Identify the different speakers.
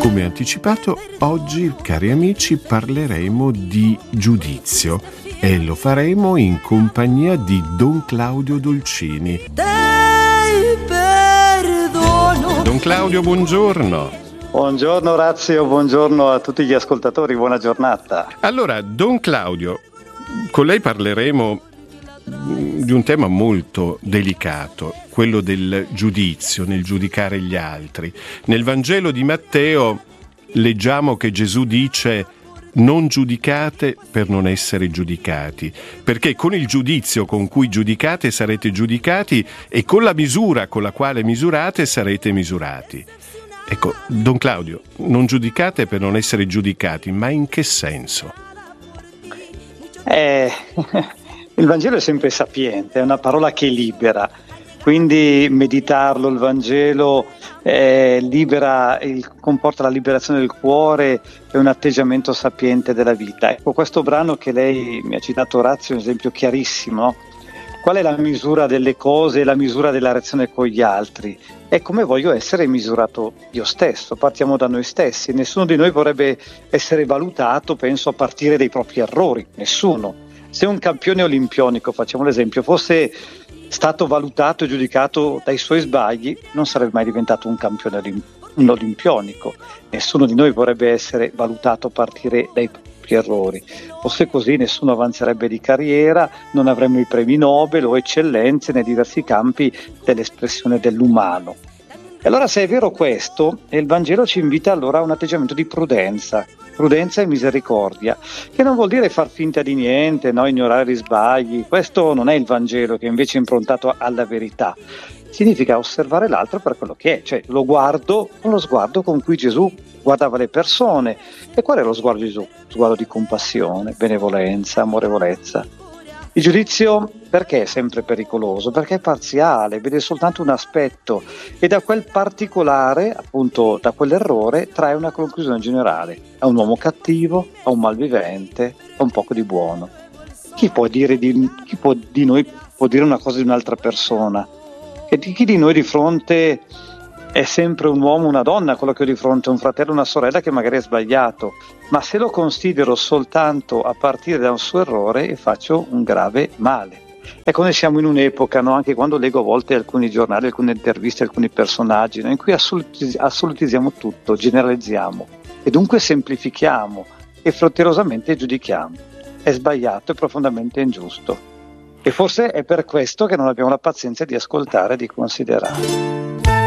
Speaker 1: Come anticipato, oggi, cari amici, parleremo di giudizio e lo faremo in compagnia di Don Claudio Dolcini. Don Claudio, buongiorno.
Speaker 2: Buongiorno Orazio, buongiorno a tutti gli ascoltatori, buona giornata.
Speaker 1: Allora, Don Claudio, con lei parleremo di un tema molto delicato, quello del giudizio, nel giudicare gli altri. Nel Vangelo di Matteo leggiamo che Gesù dice: non giudicate per non essere giudicati, perché con il giudizio con cui giudicate sarete giudicati e con la misura con la quale misurate sarete misurati. Ecco, Don Claudio, non giudicate per non essere giudicati, ma in che senso?
Speaker 2: Il Vangelo è sempre sapiente, è una parola che libera, quindi meditarlo, il Vangelo comporta la liberazione del cuore e un atteggiamento sapiente della vita. Ecco, questo brano che lei mi ha citato, Orazio, è un esempio chiarissimo, no? Qual è la misura delle cose, la misura della relazione con gli altri? È come voglio essere misurato io stesso, partiamo da noi stessi. Nessuno di noi vorrebbe essere valutato, penso, a partire dai propri errori, nessuno. Se un campione olimpionico, facciamo l'esempio, fosse stato valutato e giudicato dai suoi sbagli, non sarebbe mai diventato un campione olimpionico. Nessuno di noi vorrebbe essere valutato a partire dai propri errori. Fosse così, nessuno avanzerebbe di carriera, non avremmo i premi Nobel o eccellenze nei diversi campi dell'espressione dell'umano. E allora, se è vero questo, il Vangelo ci invita allora a un atteggiamento di prudenza e misericordia, che non vuol dire far finta di niente, no? Ignorare gli sbagli. Questo non è il Vangelo, che invece è improntato alla verità. Significa osservare l'altro per quello che è, cioè lo guardo con lo sguardo con cui Gesù guardava le persone. E qual è lo sguardo di Gesù? Sguardo di compassione, benevolenza, amorevolezza. Il giudizio perché è sempre pericoloso? Perché è parziale, vede soltanto un aspetto e da quel particolare, appunto da quell'errore, trae una conclusione generale. È un uomo cattivo, è un malvivente, è un poco di buono. Chi di noi può dire una cosa di un'altra persona? E chi di noi di fronte è sempre un uomo, una donna, quello che ho di fronte, un fratello, una sorella che magari è sbagliato, ma se lo considero soltanto a partire da un suo errore faccio un grave male. Ecco, noi siamo in un'epoca, no? Anche quando leggo a volte alcuni giornali, alcune interviste, alcuni personaggi, no? In cui assolutizziamo tutto, generalizziamo e dunque semplifichiamo e frettolosamente giudichiamo. È sbagliato e profondamente ingiusto. E forse è per questo che non abbiamo la pazienza di ascoltare e di considerare.